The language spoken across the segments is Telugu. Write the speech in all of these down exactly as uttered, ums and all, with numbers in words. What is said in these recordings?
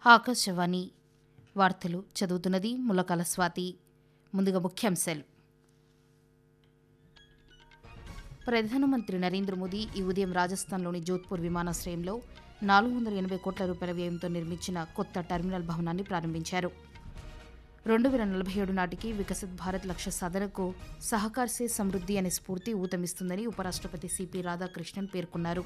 ఆకాశవాణి వార్తలు చదువుతున్నది ములకాల స్వాతి. ముందుగా ముఖ్యాంశాలు. ప్రధానమంత్రి నరేంద్ర మోదీ ఈ ఉదయం రాజస్థాన్లోని జోధ్పూర్ విమానాశ్రయంలో నాలుగు వందల ఎనభై కోట్ల రూపాయల వ్యయంతో నిర్మించిన కొత్త టెర్మినల్ భవనాన్ని ప్రారంభించారు. రెండు వేల నలభై ఏడు నాటికి వికసిత్ భారత్ లక్ష్య సాధనకు సహకార్ సే సమృద్ధి అనే స్ఫూర్తి ఊతమిస్తుందని ఉపరాష్ట్రపతి సిపి రాధాకృష్ణన్ పేర్కొన్నారు.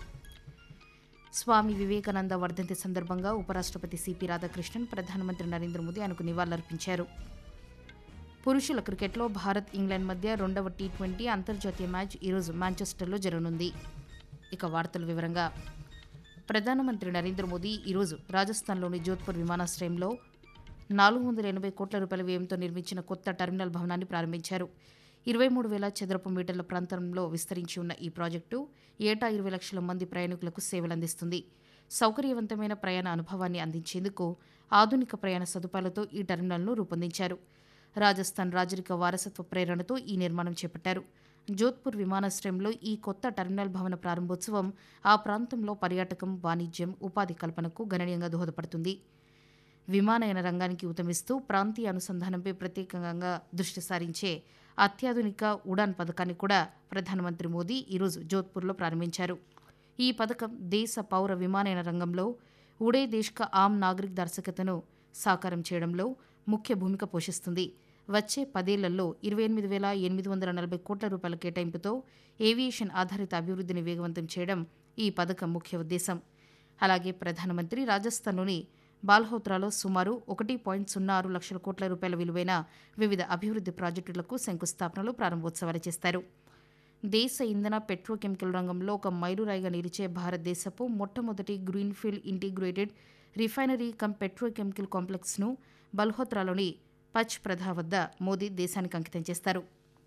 స్వామి వివేకానంద వర్ధంతి సందర్భంగా ఉపరాష్ట్రపతి సిపి రాధాకృష్ణన్ ప్రధానమంత్రి నరేంద్ర మోదీ ఆయనకు నివాళులర్పించారు. పురుషుల క్రికెట్లో భారత్ ఇంగ్లాండ్ మధ్య రెండవ టీ ట్వంటీ అంతర్జాతీయ మ్యాచ్ ఈరోజు మాంచెస్టర్లో జరగనుంది. ఇక వార్తల వివరంగా. ప్రధానమంత్రి నరేంద్ర మోదీ ఈరోజు రాజస్థాన్లోని జోధ్పూర్ విమానాశ్రయంలో నాలుగు వందల ఎనభై కోట్ల రూపాయల వ్యయంతో నిర్మించిన కొత్త టెర్మినల్ భవనాన్ని ప్రారంభించారు. ఇరవై మూడు వేల చదరపు మీటర్ల ప్రాంతంలో విస్తరించి ఉన్న ఈ ప్రాజెక్టు ఏటా ఇరవై లక్షల మంది ప్రయాణికులకు సేవలందిస్తుంది. సౌకర్యవంతమైన ప్రయాణ అనుభవాన్ని అందించేందుకు ఆధునిక ప్రయాణ సదుపాయాలతో ఈ టెర్మినల్ను రూపొందించారు. రాజస్థాన్ రాజరిక వారసత్వ ప్రేరణతో ఈ నిర్మాణం చేపట్టారు. జోధ్పూర్ విమానాశ్రయంలో ఈ కొత్త టెర్మినల్ భవన ప్రారంభోత్సవం ఆ ప్రాంతంలో పర్యాటకం, వాణిజ్యం, ఉపాధి కల్పనకు గణనీయంగా దోహదపడుతుంది. విమానయాన రంగానికి ఊతమిస్తూ ప్రాంతీయ అనుసంధానంపై ప్రత్యేకంగా దృష్టి సారించే అత్యాధునిక ఉడాన్ పథకాన్ని కూడా ప్రధానమంత్రి మోదీ ఈరోజు జోధ్పూర్లో ప్రారంభించారు. ఈ పథకం దేశ పౌర విమానయాన రంగంలో ఉడే దేశ్ కా ఆమ్ నాగరిక్ దర్శకతను సాకారం చేయడంలో ముఖ్య భూమిక పోషిస్తుంది. వచ్చే పదేళ్లలో ఇరవై ఎనిమిది వేల ఎనిమిది వందల నలభై కోట్ల రూపాయల కేటాయింపుతో ఏవియేషన్ ఆధారిత అభివృద్ధిని వేగవంతం చేయడం ఈ పథకం ముఖ్య ఉద్దేశం. అలాగే ప్రధానమంత్రి రాజస్థాన్లోని బాల్హోత్రాలో సుమారు ఒకటి పాయింట్ సున్నా ఆరు లక్షల కోట్ల రూపాయల విలువైన వివిధ అభివృద్ధి ప్రాజెక్టులకు శంకుస్థాపనలు, ప్రారంభోత్సవాలు చేస్తారు. దేశ ఇంధన పెట్రోకెమికల్ రంగంలో ఒక మైలురాయిగా నిలిచే భారతదేశపు మొట్టమొదటి greenfield integrated refinery come petrochemical కాంప్లెక్స్ను బల్హోత్రాలోని పచ్ ప్రధా వద్ద మోదీ దేశానికి అంకితం చేస్తారు.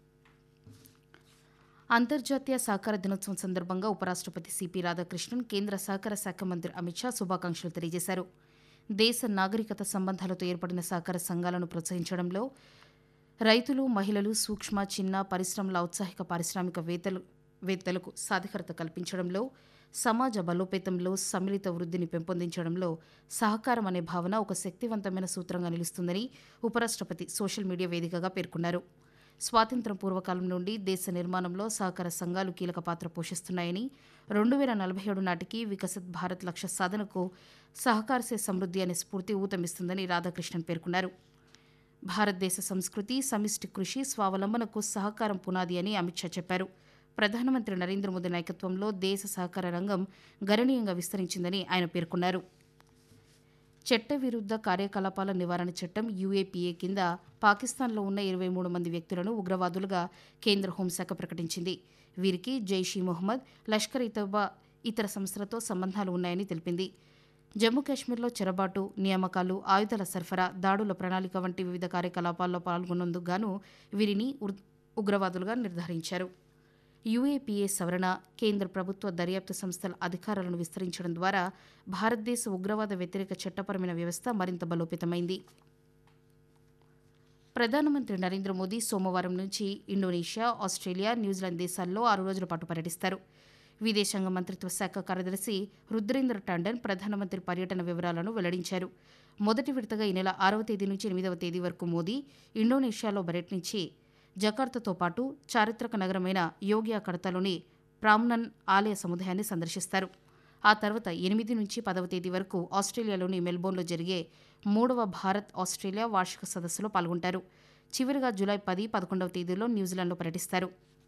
అంతర్జాతీయ సహకార దినోత్సవం సందర్భంగా ఉపరాష్ట్రపతి సిపి రాధాకృష్ణన్ కేంద్ర సహకార శాఖ మంత్రి అమిత్ షా శుభాకాంక్షలు తెలియజేశారు. దేశ నాగరికత సంబంధాలతో ఏర్పడిన సహకార సంఘాలను ప్రోత్సహించడంలో రైతులు, మహిళలు, సూక్ష్మ, చిన్న పరిశ్రమల ఔత్సాహిక పారిశ్రామికవేత్తలు వేత్తలకు సాధికారత కల్పించడంలో, సమాజ బలోపేతంలో, సమ్మిళిత వృద్ధిని పెంపొందించడంలో సహకారం అనే భావన ఒక శక్తివంతమైన సూత్రంగా నిలుస్తుందని ఉపరాష్ట్రపతి సోషల్ మీడియా వేదికగా పేర్కొన్నారు. స్వాతంత్ర్యం పూర్వకాలం నుండి దేశ నిర్మాణంలో సహకార సంఘాలు కీలక పాత్ర పోషిస్తున్నాయని, రెండు వేల నలభై ఏడు నాటికి వికసిత్ భారత్ లక్ష్య సాధనకు సహకార్ సే సమృద్ధి అనే స్ఫూర్తి ఊతమిస్తుందని రాధాకృష్ణన్ పేర్కొన్నారు. భారతదేశ సంస్కృతి, సమిష్టి కృషి, స్వావలంబనకు సహకారం పునాది అని అమిత్ షా చెప్పారు. ప్రధానమంత్రి నరేంద్ర మోదీ నాయకత్వంలో దేశ సహకార రంగం గణనీయంగా విస్తరించిందని ఆయన పేర్కొన్నారు. చట్టవిరుద్ధ కార్యకలాపాల నివారణ చట్టం యూఏపీఏ కింద పాకిస్తాన్లో ఉన్న ఇరవై మూడు మంది వ్యక్తులను ఉగ్రవాదులుగా కేంద్ర హోంశాఖ ప్రకటించింది. వీరికి జైష్ ఈ మొహమ్మద్, లష్కర్ ఇ తోబా ఇతర సంస్థలతో సంబంధాలు ఉన్నాయని తెలిపింది. జమ్మూ కాశ్మీర్లో చెరబాటు, నియామకాలు, ఆయుధాల సరఫరా, దాడుల ప్రణాళిక వంటి వివిధ కార్యకలాపాల్లో పాల్గొన్నందుకు గాను వీరిని ఉగ్రవాదులుగా నిర్ధారించారు. యూఏపీఏ సవరణ, కేంద్ర ప్రభుత్వ దర్యాప్తు సంస్థల అధికారాలను విస్తరించడం ద్వారా భారతదేశ ఉగ్రవాద వ్యతిరేక చట్టపరమైన వ్యవస్థ మరింత బలోపేతమైంది. ప్రధానమంత్రి నరేంద్ర మోదీ సోమవారం నుంచి ఇండోనేషియా, ఆస్ట్రేలియా, న్యూజిలాండ్ దేశాల్లో ఆరు రోజుల పాటు పర్యటిస్తారు. విదేశాంగ మంత్రిత్వ శాఖ కార్యదర్శి రుద్రేంద్ర టాండన్ ప్రధానమంత్రి పర్యటన వివరాలను వెల్లడించారు. మొదటి విడతగా ఈ నెల ఆరవ తేదీ నుంచి ఎనిమిదవ తేదీ వరకు మోదీ ఇండోనేషియాలో పర్యటించి జకార్తాతో పాటు చారిత్రక నగరమైన యోగ్యాకర్తాలోని ప్రామ్నన్ ఆలయ సముదాయాన్ని సందర్శిస్తారు. ఆ తర్వాత ఎనిమిది నుంచి పదవ తేదీ వరకు ఆస్ట్రేలియాలోని మెల్బోర్న్లో జరిగే మూడవ భారత్ ఆస్ట్రేలియా వార్షిక సదస్సులో పాల్గొంటారు. చివరిగా జూలై పది, పదకొండవ తేదీలో న్యూజిలాండ్లో పర్యటిస్తారు.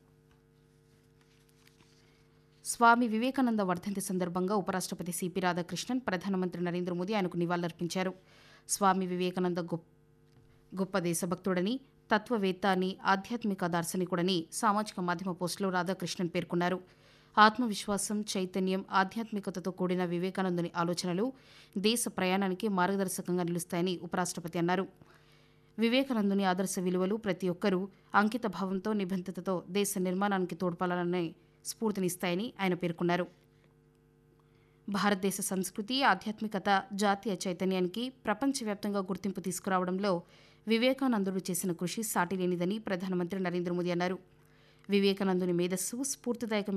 స్వామి వివేకానంద వర్ధంతి సందర్భంగా ఉపరాష్ట్రపతి సిపి రాధాకృష్ణన్ ప్రధానమంత్రి నరేంద్ర మోదీ ఆయనకు నివాళులర్పించారు. స్వామి వివేకానంద గొప్ప దేశభక్తుడని, తత్వవేత్త అని, ఆధ్యాత్మిక దార్శనికుడని సామాజిక మాధ్యమ పోస్టులో రాధాకృష్ణన్ పేర్కొన్నారు. ఆత్మవిశ్వాసం, చైతన్యం, ఆధ్యాత్మికతతో కూడిన వివేకానందుని ఆలోచనలు దేశ ప్రయాణానికి మార్గదర్శకంగా నిలుస్తాయని ఉపరాష్ట్రపతి అన్నారు. వివేకానందుని ఆదర్శ విలువలు ప్రతి ఒక్కరూ అంకిత భావంతో, నిబద్ధతతో దేశ నిర్మాణానికి తోడ్పడాలనే స్ఫూర్తినిస్తాయని ఆయన పేర్కొన్నారు. భారతదేశ సంస్కృతి, ఆధ్యాత్మికత, జాతీయ చైతన్యానికి ప్రపంచవ్యాప్తంగా గుర్తింపు తీసుకురావడంలో వివేకానందుడు చేసిన కృషి సాటిలేనిదని ప్రధానమంత్రి నరేంద్ర మోదీ అన్నారు. వివేకానందుని మేధస్సు స్ఫూర్తిదాయక